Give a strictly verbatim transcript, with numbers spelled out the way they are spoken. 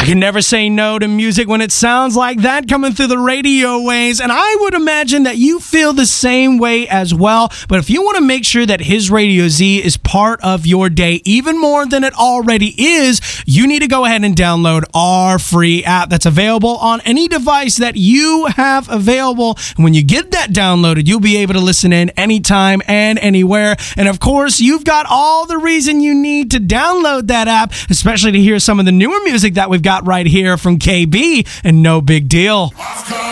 I can never say no to music when it sounds like that coming through the radio waves, and I would imagine that you feel the same way as well. But if you want to make sure that His Radio Z is part of your day even more than it already is, you need to go ahead and download our free app that's available on any device that you have available. And when you get that downloaded, you'll be able to listen in anytime and anywhere. And of course, you've got all the reason you need to download that app, especially to hear some of the newer music that we've got right here from K B and No Big Deal.